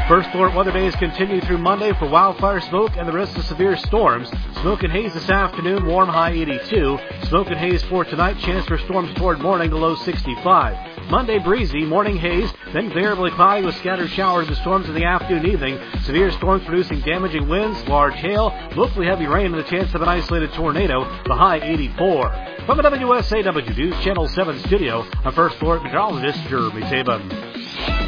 First alert weather days continue through Monday for wildfire smoke and the risk of severe storms. Smoke and haze this afternoon, warm high 82. Smoke and haze for tonight, chance for storms toward morning, the low 65. Monday breezy, morning haze, then variably cloudy with scattered showers and storms in the afternoon and evening. Severe storms producing damaging winds, large hail, mostly heavy rain, and the chance of an isolated tornado, the high 84. From the WSAW News Channel 7 studio, I'm First Alert meteorologist Jeremy Sabin.